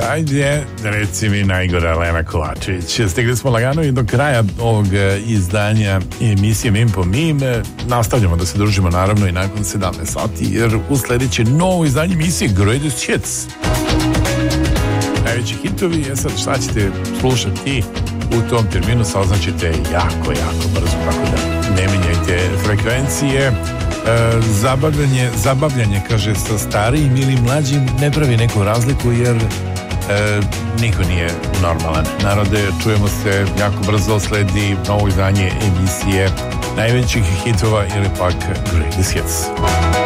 Ajde, reci mi najgora Lena Kovačević. Stigli smo lagano i do kraja ovog izdanja emisije Mim po Mim. Nastavljamo da se družimo naravno i nakon 17 sati, jer usledit će novo izdanje emisije Greatest Hits. Najveći hitovi, sad šta ćete slušati u tom terminu saznaćete jako brzo, tako da ne menjajte frekvencije. Zabavljanje, kaže, sa starijim ili mlađim ne pravi neku razliku, jer niko nije normalan. Narode, čujemo se jako brzo, sledi novo izdanje emisije najvećih hitova ili pak Greatest Hits.